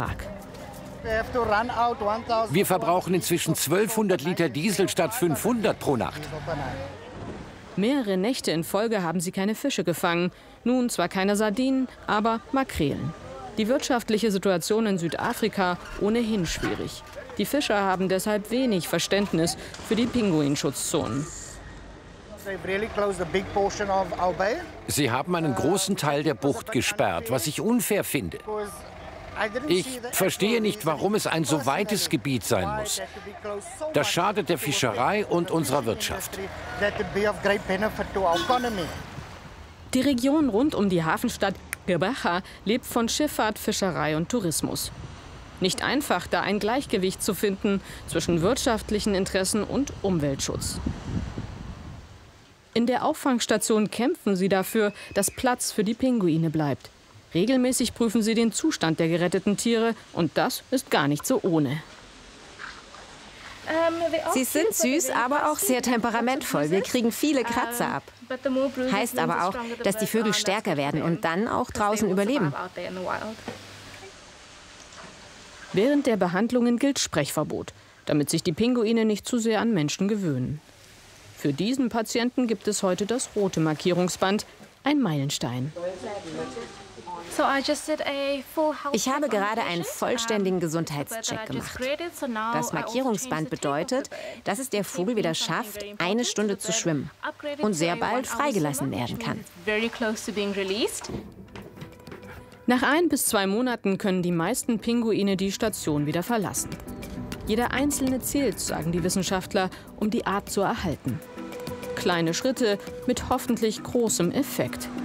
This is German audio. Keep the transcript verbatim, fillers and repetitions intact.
Betrag. Wir verbrauchen inzwischen zwölfhundert Liter Diesel statt fünfhundert pro Nacht. Mehrere Nächte in Folge haben sie keine Fische gefangen. Nun zwar keine Sardinen, aber Makrelen. Die wirtschaftliche Situation in Südafrika ohnehin schwierig. Die Fischer haben deshalb wenig Verständnis für die Pinguinschutzzonen. Sie haben einen großen Teil der Bucht gesperrt, was ich unfair finde. Ich verstehe nicht, warum es ein so weites Gebiet sein muss. Das schadet der Fischerei und unserer Wirtschaft. Die Region rund um die Hafenstadt Gqeberha lebt von Schifffahrt, Fischerei und Tourismus. Nicht einfach, da ein Gleichgewicht zu finden zwischen wirtschaftlichen Interessen und Umweltschutz. In der Auffangstation kämpfen sie dafür, dass Platz für die Pinguine bleibt. Regelmäßig prüfen sie den Zustand der geretteten Tiere und das ist gar nicht so ohne. Sie sind süß, aber auch sehr temperamentvoll. Wir kriegen viele Kratzer ab. Heißt aber auch, dass die Vögel stärker werden und dann auch draußen überleben. Während der Behandlungen gilt Sprechverbot, damit sich die Pinguine nicht zu sehr an Menschen gewöhnen. Für diesen Patienten gibt es heute das rote Markierungsband, ein Meilenstein. Ich habe gerade einen vollständigen Gesundheitscheck gemacht. Das Markierungsband bedeutet, dass es der Vogel wieder schafft, eine Stunde zu schwimmen und sehr bald freigelassen werden kann. Nach ein bis zwei Monaten können die meisten Pinguine die Station wieder verlassen. Jeder einzelne zählt, sagen die Wissenschaftler, um die Art zu erhalten. Kleine Schritte mit hoffentlich großem Effekt.